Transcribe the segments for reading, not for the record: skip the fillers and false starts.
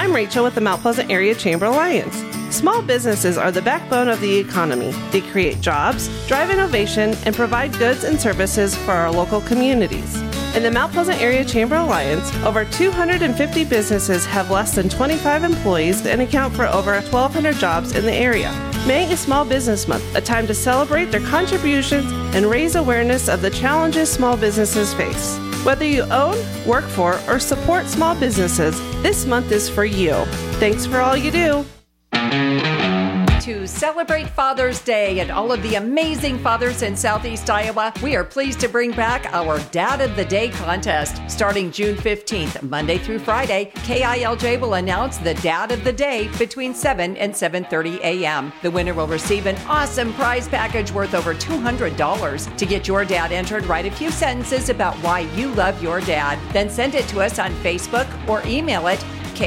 I'm Rachel with the Mount Pleasant Area Chamber Alliance. Small businesses are the backbone of the economy. They create jobs, drive innovation, and provide goods and services for our local communities. In the Mount Pleasant Area Chamber Alliance, over 250 businesses have less than 25 employees and account for over 1,200 jobs in the area. May is Small Business Month, a time to celebrate their contributions and raise awareness of the challenges small businesses face. Whether you own, work for, or support small businesses, this month is for you. Thanks for all you do. To celebrate Father's Day and all of the amazing fathers in Southeast Iowa, we are pleased to bring back our Dad of the Day contest. Starting June 15th, Monday through Friday, KILJ will announce the Dad of the Day between 7 and 7:30 a.m. The winner will receive an awesome prize package worth over $200. To get your dad entered, write a few sentences about why you love your dad. Then send it to us on Facebook or email it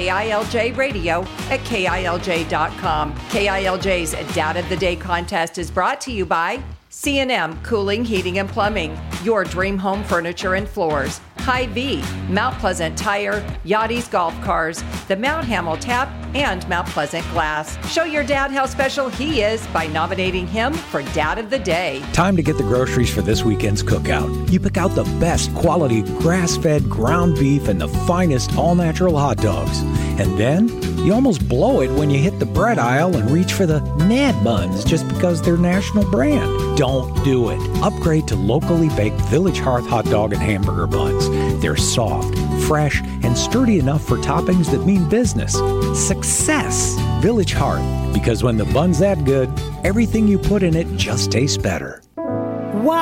KILJradio@KILJ.com. KILJ's Dad of the Day contest is brought to you by C&M Cooling, Heating, and Plumbing, your dream home furniture and floors, Hy-Vee, Mount Pleasant Tire, Yachty's Golf Cars, the Mount Hamill Tap, and Mount Pleasant Glass. Show your dad how special he is by nominating him for Dad of the Day. Time to get the groceries for this weekend's cookout. You pick out the best quality grass-fed ground beef and the finest all-natural hot dogs. And then you almost blow it when you hit the bread aisle and reach for the Nad Buns just because they're national brand. Don't do it. Upgrade to locally baked Village Hearth hot dog and hamburger buns. They're soft, fresh, and sturdy enough for toppings that mean business. Success! Village Hearth. Because when the bun's that good, everything you put in it just tastes better.